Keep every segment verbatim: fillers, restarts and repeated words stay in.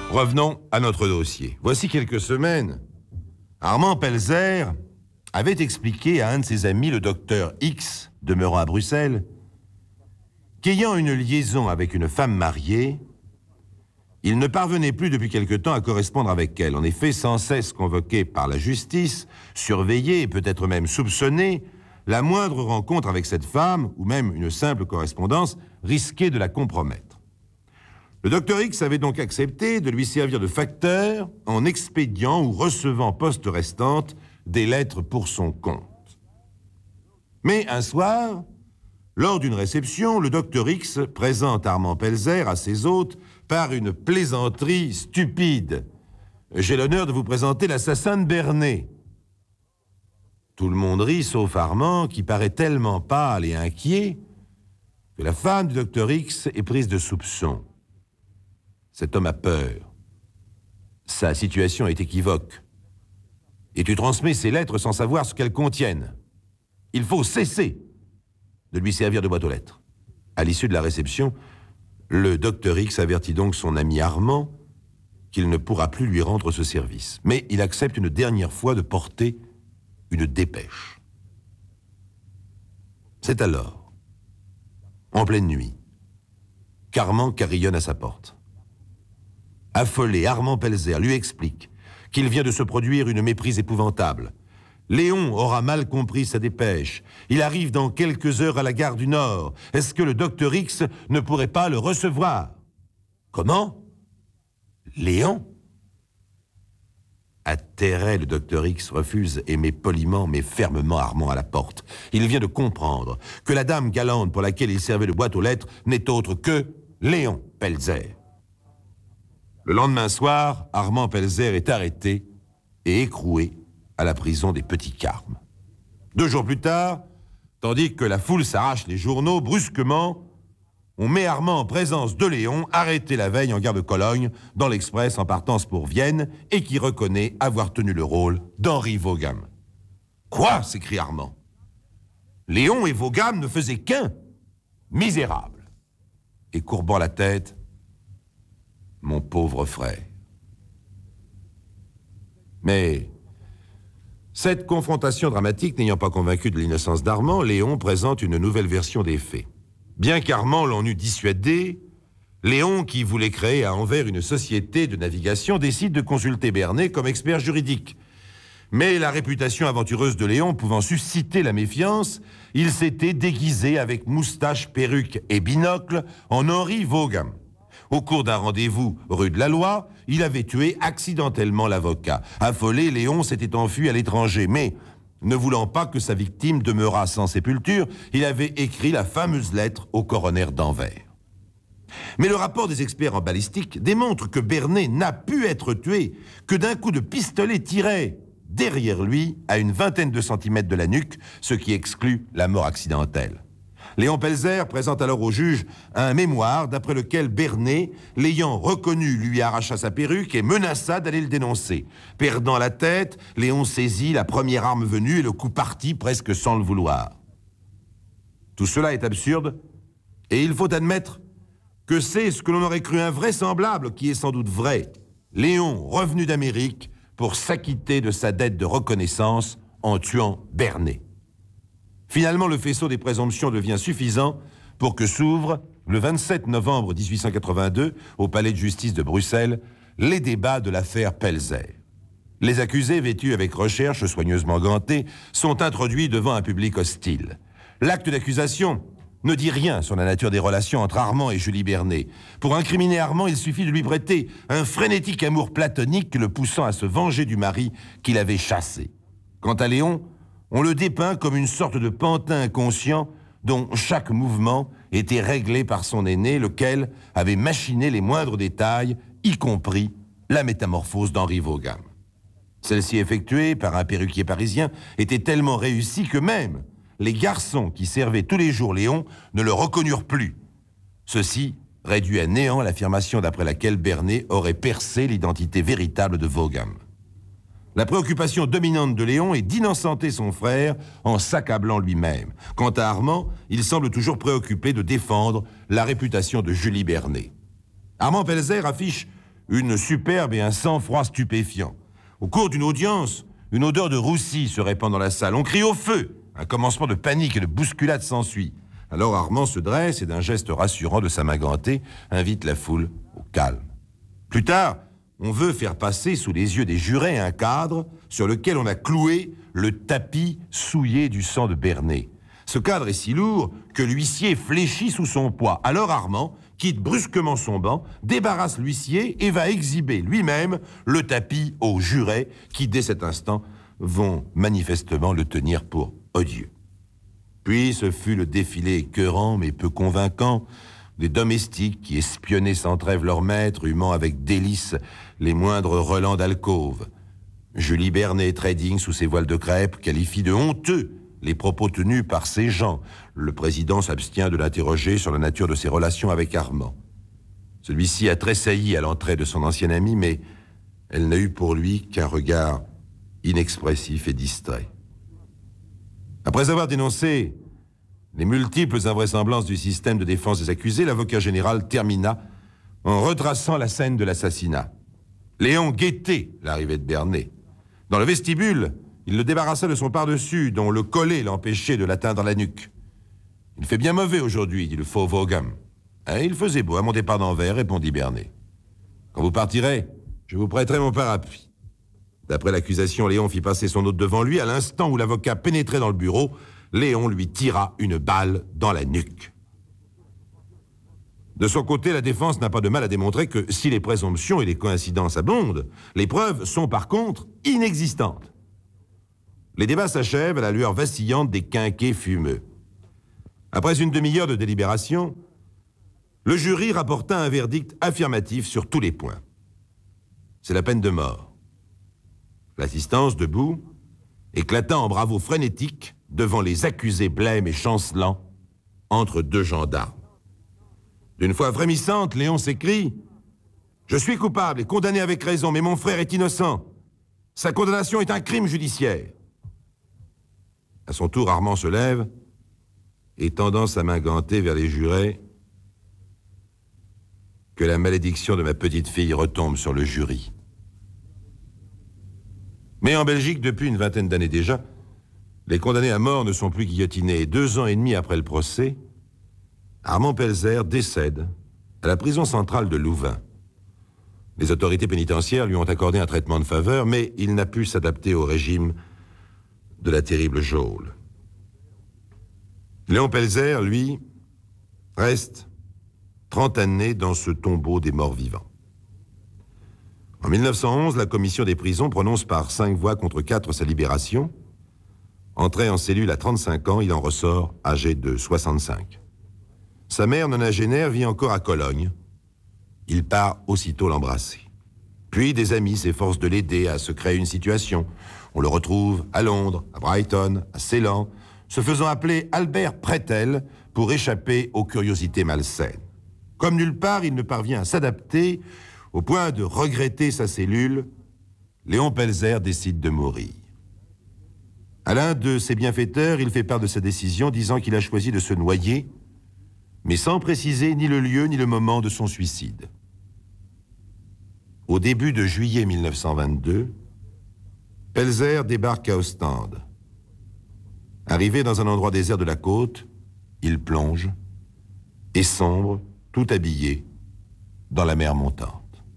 Revenons à notre dossier. Voici quelques semaines, Armand Pelzer avait expliqué à un de ses amis, le docteur X, demeurant à Bruxelles, qu'ayant une liaison avec une femme mariée, il ne parvenait plus depuis quelque temps à correspondre avec elle. En effet, sans cesse convoqué par la justice, surveillé et peut-être même soupçonné, la moindre rencontre avec cette femme, ou même une simple correspondance, risquait de la compromettre. Le docteur X avait donc accepté de lui servir de facteur en expédiant ou recevant poste restante des lettres pour son compte. Mais un soir, lors d'une réception, le docteur X présente Armand Pelzer à ses hôtes par une plaisanterie stupide. « J'ai l'honneur de vous présenter l'assassin de Bernay. » Tout le monde rit, sauf Armand, qui paraît tellement pâle et inquiet que la femme du docteur X est prise de soupçon. Cet homme a peur. Sa situation est équivoque. Et tu transmets ces lettres sans savoir ce qu'elles contiennent. Il faut cesser de lui servir de boîte aux lettres. À l'issue de la réception, le docteur X avertit donc son ami Armand qu'il ne pourra plus lui rendre ce service. Mais il accepte une dernière fois de porter une dépêche. C'est alors, en pleine nuit, qu'Armand carillonne à sa porte. Affolé, Armand Pelzer lui explique qu'il vient de se produire une méprise épouvantable. Léon aura mal compris sa dépêche. Il arrive dans quelques heures à la gare du Nord. Est-ce que le docteur X ne pourrait pas le recevoir? Comment? Léon? Atterré, le docteur X refuse et met poliment mais fermement Armand à la porte. Il vient de comprendre que la dame galante pour laquelle il servait de boîte aux lettres n'est autre que Léon Pelzer. Le lendemain soir, Armand Pelzer est arrêté et écroué à la prison des Petits Carmes. Deux jours plus tard, tandis que la foule s'arrache les journaux, brusquement, on met Armand en présence de Léon, arrêté la veille en gare de Cologne, dans l'Express en partance pour Vienne, et qui reconnaît avoir tenu le rôle d'Henri Vaugam. « Quoi » s'écrie Armand. « Léon et Vaugam ne faisaient qu'un. Misérable !» Et courbant la tête, « Mon pauvre frère. » Mais cette confrontation dramatique n'ayant pas convaincu de l'innocence d'Armand, Léon présente une nouvelle version des faits. Bien qu'Armand l'en eût dissuadé, Léon, qui voulait créer à Anvers une société de navigation, décide de consulter Bernay comme expert juridique. Mais la réputation aventureuse de Léon pouvant susciter la méfiance, il s'était déguisé avec moustache, perruque et binocle en Henri Vaugam. Au cours d'un rendez-vous rue de la Loi, il avait tué accidentellement l'avocat. Affolé, Léon s'était enfui à l'étranger, mais ne voulant pas que sa victime demeurât sans sépulture, il avait écrit la fameuse lettre au coroner d'Anvers. Mais le rapport des experts en balistique démontre que Bernay n'a pu être tué que d'un coup de pistolet tiré derrière lui à une vingtaine de centimètres de la nuque, ce qui exclut la mort accidentelle. Léon Pelzer présente alors au juge un mémoire d'après lequel Bernay, l'ayant reconnu, lui arracha sa perruque et menaça d'aller le dénoncer. Perdant la tête, Léon saisit la première arme venue et le coup partit presque sans le vouloir. Tout cela est absurde et il faut admettre que c'est ce que l'on aurait cru invraisemblable qui est sans doute vrai. Léon revenu d'Amérique pour s'acquitter de sa dette de reconnaissance en tuant Bernay. Finalement, le faisceau des présomptions devient suffisant pour que s'ouvrent, le vingt-sept novembre mille huit cent quatre-vingt-deux, au palais de justice de Bruxelles, les débats de l'affaire Pelzer. Les accusés, vêtus avec recherche, soigneusement gantés, sont introduits devant un public hostile. L'acte d'accusation ne dit rien sur la nature des relations entre Armand et Julie Bernay. Pour incriminer Armand, il suffit de lui prêter un frénétique amour platonique le poussant à se venger du mari qu'il avait chassé. Quant à Léon, on le dépeint comme une sorte de pantin inconscient dont chaque mouvement était réglé par son aîné, lequel avait machiné les moindres détails, y compris la métamorphose d'Henri Vaugam. Celle-ci, effectuée par un perruquier parisien, était tellement réussie que même les garçons qui servaient tous les jours Léon ne le reconnurent plus. Ceci réduit à néant l'affirmation d'après laquelle Bernay aurait percé l'identité véritable de Vaugam. La préoccupation dominante de Léon est d'innocenter son frère en s'accablant lui-même. Quant à Armand, il semble toujours préoccupé de défendre la réputation de Julie Bernay. Armand Pelzer affiche une superbe et un sang-froid stupéfiant. Au cours d'une audience, une odeur de roussi se répand dans la salle. On crie au feu. Un commencement de panique et de bousculade s'ensuit. Alors Armand se dresse et d'un geste rassurant de sa main gantée, invite la foule au calme. Plus tard, on veut faire passer sous les yeux des jurés un cadre sur lequel on a cloué le tapis souillé du sang de Bernet. Ce cadre est si lourd que l'huissier fléchit sous son poids. Alors Armand quitte brusquement son banc, débarrasse l'huissier et va exhiber lui-même le tapis aux jurés qui, dès cet instant, vont manifestement le tenir pour odieux. Puis ce fut le défilé écœurant mais peu convaincant des domestiques qui espionnaient sans trêve leur maître, humant avec délice les moindres relents d'alcôve. Julie Bernet, trading sous ses voiles de crêpe, qualifie de honteux les propos tenus par ces gens. Le président s'abstient de l'interroger sur la nature de ses relations avec Armand. Celui-ci a tressailli à l'entrée de son ancien ami, mais elle n'a eu pour lui qu'un regard inexpressif et distrait. Après avoir dénoncé les multiples invraisemblances du système de défense des accusés, l'avocat général termina en retraçant la scène de l'assassinat. Léon guettait l'arrivée de Bernet. Dans le vestibule, il le débarrassa de son pardessus, dont le collet l'empêchait de l'atteindre à la nuque. « Il fait bien mauvais aujourd'hui, dit le faux Vaughan. Hein, il faisait beau à mon départ d'Anvers, répondit Bernet. Quand vous partirez, je vous prêterai mon parapluie. D'après l'accusation, Léon fit passer son hôte devant lui. À l'instant où l'avocat pénétrait dans le bureau, Léon lui tira une balle dans la nuque. De son côté, la défense n'a pas de mal à démontrer que si les présomptions et les coïncidences abondent, les preuves sont par contre inexistantes. Les débats s'achèvent à la lueur vacillante des quinquets fumeux. Après une demi-heure de délibération, le jury rapporta un verdict affirmatif sur tous les points. C'est la peine de mort. L'assistance, debout, éclata en bravos frénétiques devant les accusés blêmes et chancelants entre deux gendarmes. D'une voix frémissante, Léon s'écrie « Je suis coupable et condamné avec raison, mais mon frère est innocent. Sa condamnation est un crime judiciaire. » À son tour, Armand se lève et, tendant sa main gantée vers les jurés, « Que la malédiction de ma petite fille retombe sur le jury. » Mais en Belgique, depuis une vingtaine d'années déjà, les condamnés à mort ne sont plus guillotinés. Et deux ans et demi après le procès, Armand Pelzer décède à la prison centrale de Louvain. Les autorités pénitentiaires lui ont accordé un traitement de faveur, mais il n'a pu s'adapter au régime de la terrible geôle. Léon Pelzer, lui, reste trente années dans ce tombeau des morts vivants. En mille neuf cent onze, la commission des prisons prononce par cinq voix contre quatre sa libération. Entré en cellule à trente-cinq ans, il en ressort âgé de soixante-cinq. Sa mère nonagénaire vit encore à Cologne. Il part aussitôt l'embrasser. Puis des amis s'efforcent de l'aider à se créer une situation. On le retrouve à Londres, à Brighton, à Ceylan, se faisant appeler Albert Prétel pour échapper aux curiosités malsaines. Comme nulle part, il ne parvient à s'adapter au point de regretter sa cellule. Léon Pelzer décide de mourir. À l'un de ses bienfaiteurs, il fait part de sa décision, disant qu'il a choisi de se noyer, mais sans préciser ni le lieu ni le moment de son suicide. Au début de juillet mille neuf cent vingt-deux, Pelzer débarque à Ostende. Arrivé dans un endroit désert de la côte, il plonge et sombre, tout habillé, dans la mer montante.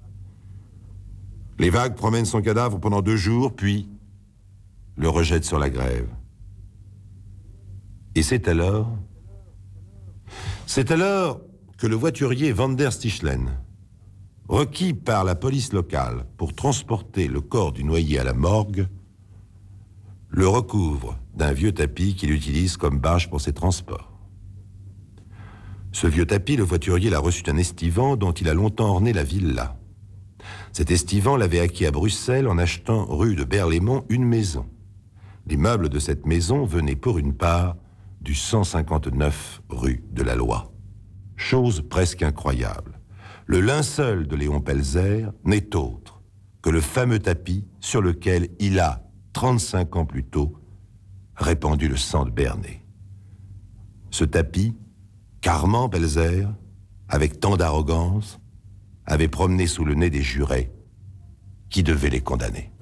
Les vagues promènent son cadavre pendant deux jours, puis le rejettent sur la grève. Et c'est alors... C'est alors que le voiturier Van der Stichelen, requis par la police locale pour transporter le corps du noyé à la morgue, le recouvre d'un vieux tapis qu'il utilise comme bâche pour ses transports. Ce vieux tapis, le voiturier l'a reçu d'un estivant dont il a longtemps orné la villa. Cet estivant l'avait acquis à Bruxelles en achetant rue de Berlaymont une maison. Les meubles de cette maison venaient pour une part du cent cinquante-neuf rue de la Loi. Chose presque incroyable, le linceul de Léon Pelzer n'est autre que le fameux tapis sur lequel il a, trente-cinq ans plus tôt, répandu le sang de Bernet. Ce tapis qu'Armand Pelzer, avec tant d'arrogance, avait promené sous le nez des jurés qui devaient les condamner.